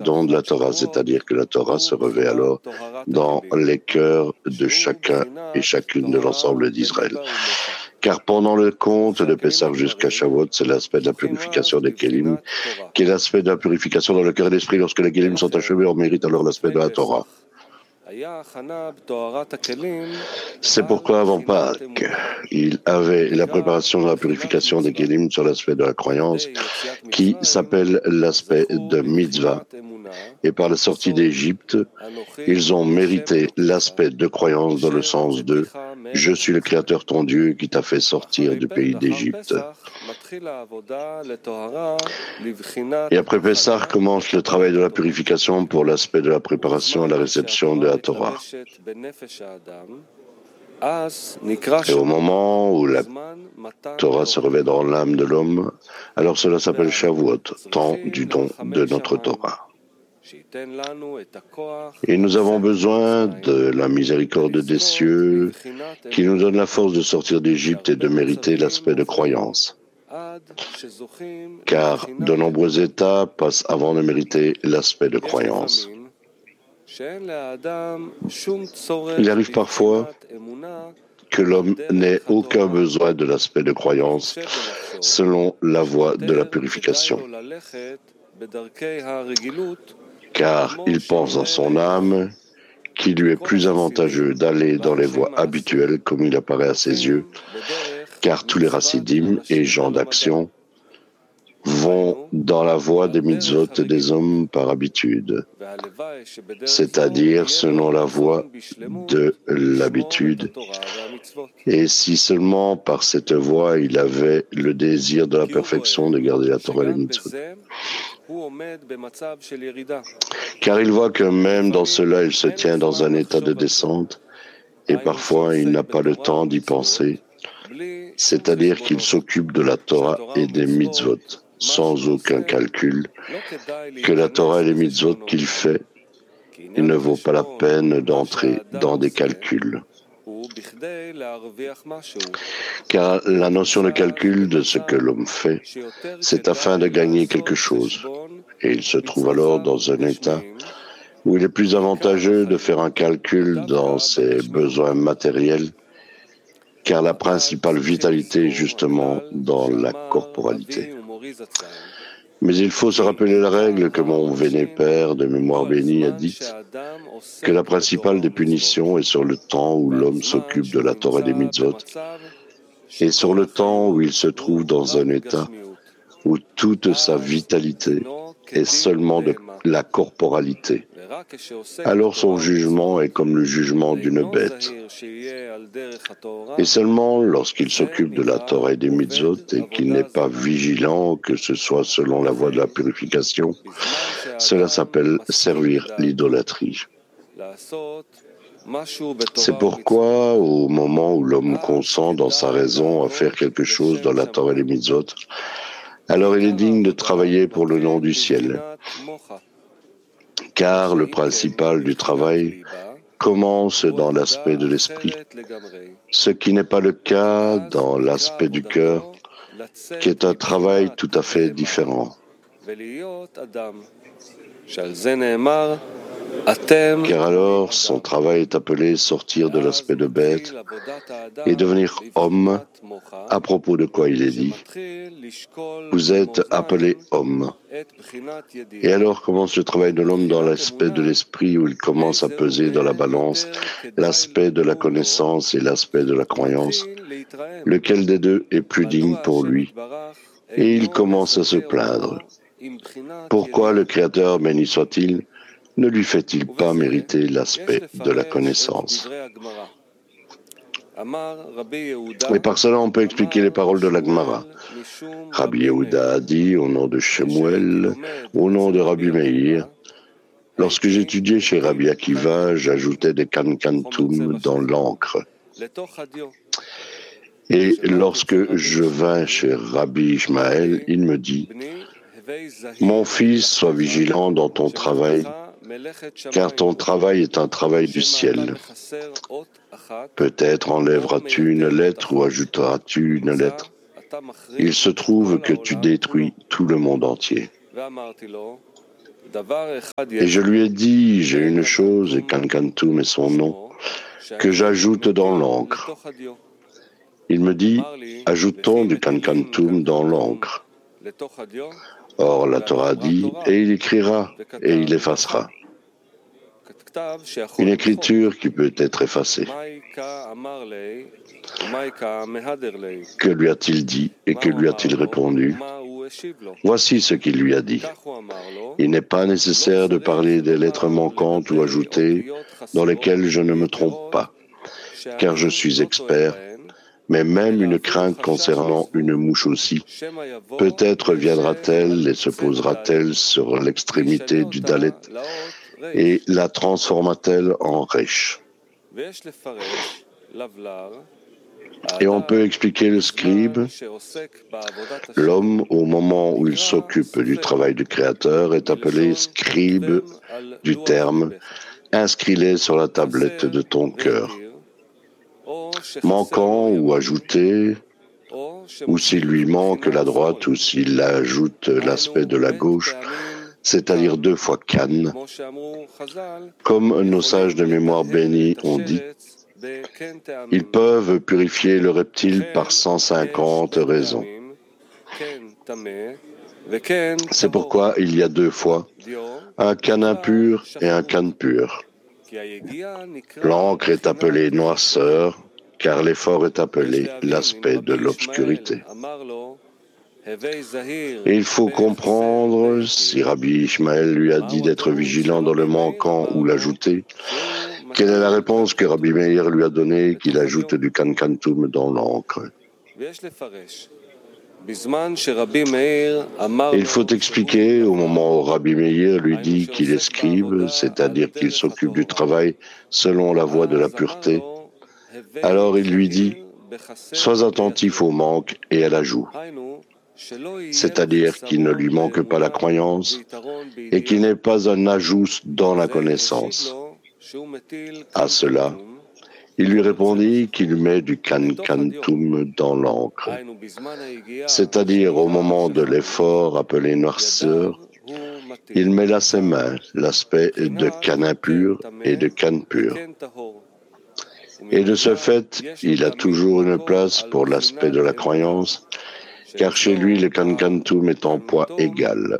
don de la Torah, c'est-à-dire que la Torah se revêt alors dans les cœurs de chacun et chacune de l'ensemble d'Israël. Car pendant le conte de Pessah jusqu'à Shavuot, c'est l'aspect de la purification des Kélim, qui est l'aspect de la purification dans le cœur et l'esprit. Lorsque les Kélim sont achevés, on mérite alors l'aspect de la Torah. C'est pourquoi avant Pâques, il avait la préparation de la purification des Kélim sur l'aspect de la croyance, qui s'appelle l'aspect de Mitzvah. Et par la sortie d'Égypte, ils ont mérité l'aspect de croyance dans le sens de « Je suis le Créateur ton Dieu qui t'a fait sortir du pays d'Égypte ». Et après Pessah commence le travail de la purification pour l'aspect de la préparation à la réception de la Torah. Et au moment où la Torah se revêt dans l'âme de l'homme, alors cela s'appelle Shavuot, temps du don de notre Torah. Et nous avons besoin de la miséricorde des cieux qui nous donne la force de sortir d'Égypte et de mériter l'aspect de croyance. Car de nombreux états passent avant de mériter l'aspect de croyance. Il arrive parfois que l'homme n'ait aucun besoin de l'aspect de croyance selon la voie de la purification. Car il pense dans son âme qu'il lui est plus avantageux d'aller dans les voies habituelles comme il apparaît à ses yeux, car tous les racidim et gens d'action vont dans la voie des mitzvot des hommes par habitude, c'est-à-dire selon la voie de l'habitude. Et si seulement par cette voie il avait le désir de la perfection de garder la Torah et les mitzvot. Car il voit que même dans cela, il se tient dans un état de descente et parfois il n'a pas le temps d'y penser, c'est-à-dire qu'il s'occupe de la Torah et des mitzvot sans aucun calcul, que la Torah et les mitzvot qu'il fait, il ne vaut pas la peine d'entrer dans des calculs. Car la notion de calcul de ce que l'homme fait, c'est afin de gagner quelque chose. Et il se trouve alors dans un état où il est plus avantageux de faire un calcul dans ses besoins matériels, car la principale vitalité est justement dans la corporalité. Mais il faut se rappeler la règle que mon véné père de mémoire bénie a dite, que la principale des punitions est sur le temps où l'homme s'occupe de la Torah et des mitzvot, et sur le temps où il se trouve dans un état où toute sa vitalité est seulement de la corporalité. Alors son jugement est comme le jugement d'une bête. Et seulement lorsqu'il s'occupe de la Torah et des mitzvot et qu'il n'est pas vigilant, que ce soit selon la voie de la purification, cela s'appelle servir l'idolâtrie. C'est pourquoi, au moment où l'homme consent dans sa raison à faire quelque chose dans la Torah et les mitzvot, alors il est digne de travailler pour le nom du ciel. Car le principal du travail commence dans l'aspect de l'esprit, ce qui n'est pas le cas dans l'aspect du cœur, qui est un travail tout à fait différent. Car alors son travail est appelé sortir de l'aspect de bête et devenir homme, à propos de quoi il est dit « Vous êtes appelé homme ». Et alors commence le travail de l'homme dans l'aspect de l'esprit où il commence à peser dans la balance l'aspect de la connaissance et l'aspect de la croyance, lequel des deux est plus digne pour lui, et il commence à se plaindre. Pourquoi le Créateur, béni soit-il, ne lui fait-il pas mériter l'aspect de la connaissance? Et par cela, on peut expliquer les paroles de la Gemara. Rabbi Yehuda a dit, au nom de Shemuel, au nom de Rabbi Meir, lorsque j'étudiais chez Rabbi Akiva, j'ajoutais des kankantum dans l'encre. Et lorsque je vins chez Rabbi Ishmael, il me dit, mon fils, sois vigilant dans ton travail, car ton travail est un travail du ciel. Peut-être enlèveras-tu une lettre ou ajouteras-tu une lettre. Il se trouve que tu détruis tout le monde entier. Et je lui ai dit, j'ai une chose, et Kankantum est son nom, que j'ajoute dans l'encre. Il me dit, ajoutons du Kankantum dans l'encre. Or, la Torah dit, et il écrira, et il effacera. Une écriture qui peut être effacée. Que lui a-t-il dit et que lui a-t-il répondu? Voici ce qu'il lui a dit. Il n'est pas nécessaire de parler des lettres manquantes ou ajoutées dans lesquelles je ne me trompe pas, car je suis expert, mais même une crainte concernant une mouche aussi. Peut-être viendra-t-elle et se posera-t-elle sur l'extrémité du dalet et la transforma-t-elle en resh. Et on peut expliquer le scribe. L'homme, au moment où il s'occupe du travail du Créateur, est appelé scribe du terme « inscris-les sur la tablette de ton cœur ». Manquant ou ajouté, ou s'il lui manque la droite ou s'il ajoute l'aspect de la gauche, c'est-à-dire 2 fois Kan, comme nos sages de mémoire bénis ont dit, ils peuvent purifier le reptile par 150 raisons. C'est pourquoi il y a 2 fois un Kan impur et un Kan pur. L'encre est appelée noirceur, car l'effort est appelé l'aspect de l'obscurité. Et il faut comprendre, si Rabbi Ishmael lui a dit d'être vigilant dans le manquant ou l'ajouter, quelle est la réponse que Rabbi Meir lui a donnée, qu'il ajoute du Kankantum dans l'encre. Il faut expliquer, au moment où Rabbi Meir lui dit qu'il est scribe, c'est-à-dire qu'il s'occupe du travail selon la voie de la pureté, alors il lui dit « Sois attentif au manque et à l'ajout », c'est-à-dire qu'il ne lui manque pas la croyance et qu'il n'est pas un ajout dans la connaissance. À cela, il lui répondit qu'il met du Kankantum dans l'encre, c'est-à-dire au moment de l'effort appelé noirceur, il met là ses mains, l'aspect de Kan impur et de Kan pur. Et de ce fait, il a toujours une place pour l'aspect de la croyance, car chez lui, le Kankantum est en poids égal.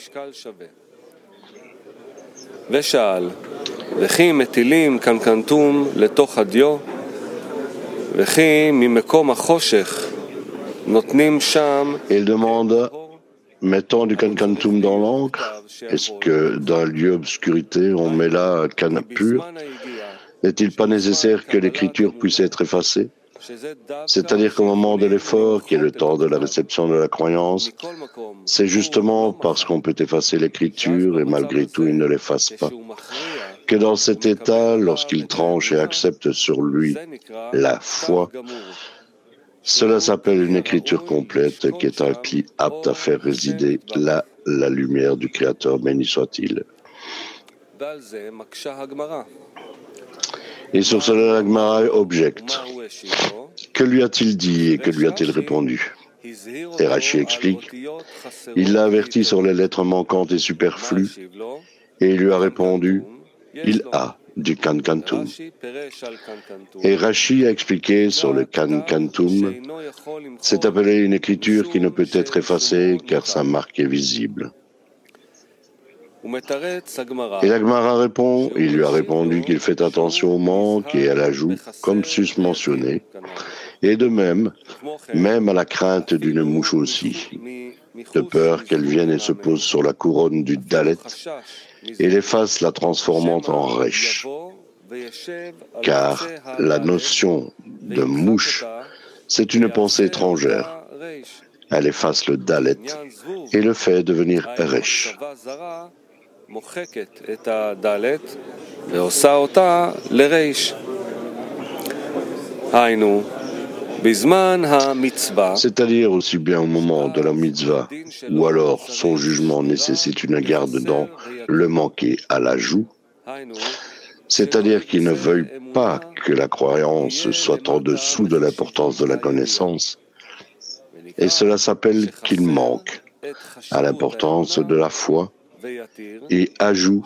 וכי מטילים קנקנטום לתוך הדיו וכי ממקום החושך נותנים שם. Il demande, mettons du Kankantum dans l'encre, est-ce que d'un lieu obscurité on met là un Kan pur? N'est-il pas nécessaire que l'écriture puisse être effacée? C'est-à-dire qu'au moment de l'effort, qui est le temps de la réception de la croyance, c'est justement parce qu'on peut effacer l'écriture et malgré tout il ne l'efface pas, que dans cet état, lorsqu'il tranche et accepte sur lui la foi, cela s'appelle une écriture complète qui est un cli apte à faire résider là la lumière du Créateur, béni soit-il. Et sur cela, la Gemara objecte. Que lui a-t-il dit et que lui a-t-il répondu? Et Rashi explique, il l'a averti sur les lettres manquantes et superflues, et il lui a répondu, il a du Kankantum. Et Rashi a expliqué sur le Kankantum, c'est appelé une écriture qui ne peut être effacée car sa marque est visible. Et la Gemara répond, il lui a répondu qu'il fait attention au manque et à l'ajout, comme susmentionné, et de même à la crainte d'une mouche aussi, de peur qu'elle vienne et se pose sur la couronne du Dalet et l'efface la transformant en Resh. Car la notion de mouche, c'est une pensée étrangère. Elle efface le Dalet et le fait devenir Resh. C'est-à-dire aussi bien au moment de la mitzvah, ou alors son jugement nécessite une garde dans le manqué à l'ajout, c'est-à-dire qu'il ne veuille pas que la croyance soit en dessous de l'importance de la connaissance, et cela s'appelle qu'il manque à l'importance de la foi, et ajout